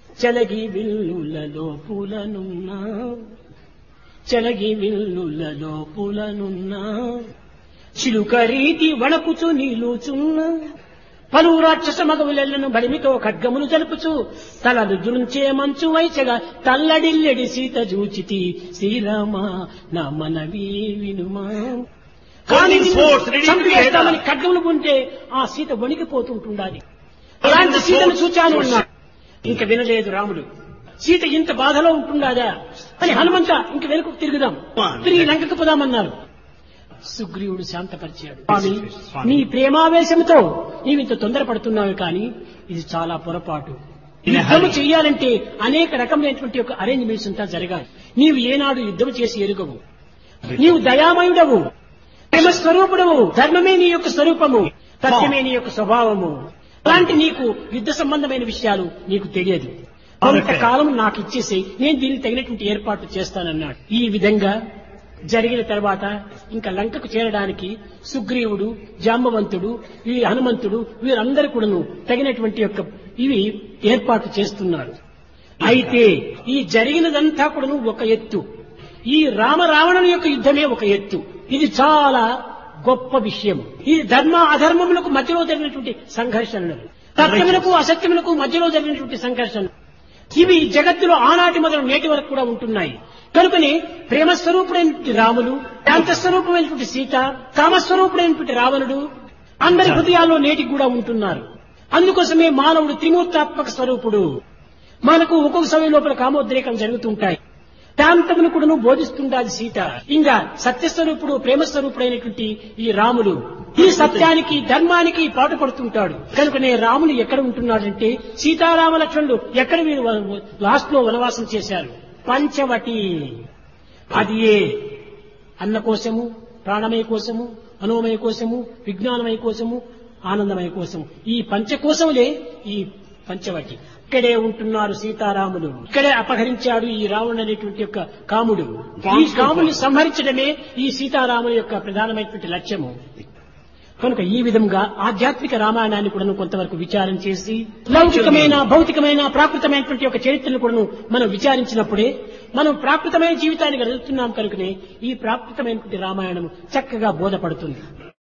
చెలగి విల్లులలో పూలనున్నా చెలగి విల్లులలో పూలనున్నా చిలుక రీతి వణకుచు నిలుచున్న పలు రాక్షస మగవులెల్లను బలిమితో ఖడ్గములు జరుపుచు తలలు జుంచే మంచు వైచగా తల్లడిల్లెడి సీత జూచితి శ్రీరామ నా మనవి వినుమా. కానీ చంపేస్తామని ఖడ్గములు ఉంటే ఆ సీత వణికిపోతుంటుండాలి. అలాంటి సీతను చూచాను అన్నాడు. ఇంక వినలేదు రాముడు. సీత ఇంత బాధలో ఉంటుండాదా అని హనుమంత ఇంక వెనుకకు తిరుగుదాం, తిరిగి లంకకు పోదామన్నారు. సుగ్రీవుడు శాంతపరిచాడు. స్వామి, నీ ప్రేమావేశంతో నీవింత తొందరపడుతున్నావు, కానీ ఇది చాలా పొరపాటు. యుద్ధము చెయ్యాలంటే అనేక రకమైనటువంటి ఒక అరేంజ్మెంట్స్ అంతా జరగాలి. నీవు ఏనాడు యుద్ధము చేసి ఎరుగవు. నీవు దయామయుడవు, ప్రేమస్వరూపుడవు, ధర్మమే నీ యొక్క స్వరూపము, సత్యమే నీ యొక్క స్వభావము. అలాంటి నీకు యుద్ధ సంబంధమైన విషయాలు నీకు తెలియదు. కొంతకాలం నాకు ఇచ్చేసి నేను దీనికి తగినటువంటి ఏర్పాట్లు చేస్తానన్నాడు. ఈ విధంగా జరిగిన తర్వాత ఇంకా లంకకు చేరడానికి సుగ్రీవుడు, జాంబవంతుడు, ఈ హనుమంతుడు వీరందరూ కూడాను తగినటువంటి యొక్క ఇవి ఏర్పాటు చేస్తున్నారు. అయితే ఈ జరిగినదంతా కూడాను ఒక ఎత్తు. ఈ రావణుని యొక్క యుద్ధమే ఒక ఎత్తు. ఇది చాలా గొప్ప విషయం. ఈ ధర్మ అధర్మములకు మధ్యలో జరిగినటువంటి సంఘర్షణలు, సత్యములకు అసత్యములకు మధ్యలో జరిగినటువంటి సంఘర్షణలు, ఇవి జగత్తులో ఆనాటి మొదలు నేటి వరకు కూడా ఉంటున్నాయి. కనుకనే ప్రేమస్వరూపుడైనటువంటి రాములు, శాంతస్వరూపమైనటువంటి సీత, కామస్వరూపుడైనటువంటి రావణుడు అందరి హృదయాల్లో నేటికి కూడా ఉంటున్నారు. అందుకోసమే మానవుడు త్రిమూర్తాత్మక స్వరూపుడు. మనకు ఒక్కొక్క సమయం లోపల కామోద్రేకం జరుగుతుంటాయి. శాంతమును కూడా బోధిస్తుంటాది సీత. ఇంకా సత్యస్వరూపుడు, ప్రేమస్వరూపుడైనటువంటి ఈ రాములు ఈ సత్యానికి ధర్మానికి పాటుపడుతుంటాడు. కనుకనే రాములు ఎక్కడ ఉంటున్నాడంటే సీతారామ లక్ష్మణులు ఎక్కడ వీరు లాస్ట్ లో వనవాసం చేశారు. పంచవటి. అది ఏ అన్న కోశము, ప్రాణమయ కోశము, మనోమయ కోశము, విజ్ఞానమయ కోశము, ఆనందమయ కోశము. ఈ పంచకోశములే ఈ పంచవటి. ఇక్కడే ఉంటున్నారు సీతారాములు. ఇక్కడే అపహరించాడు ఈ రావణుడు అనేటువంటి యొక్క కాముడు. ఈ కాముని సంహరించడమే ఈ సీతారాముల యొక్క ప్రధానమైనటువంటి లక్ష్యము. కనుక ఈ విధంగా ఆధ్యాత్మిక రామాయణాన్ని కూడా కొంతవరకు విచారం చేసి లౌకికమైన, భౌతికమైన, ప్రాకృతమైనటువంటి ఒక చరిత్రను కూడా మనం విచారించినప్పుడే మనం ప్రాకృతమైన జీవితాన్ని గడుపుతున్నాం. కనుకనే ఈ ప్రాకృతమైనటువంటి రామాయణం చక్కగా బోధపడుతుంది.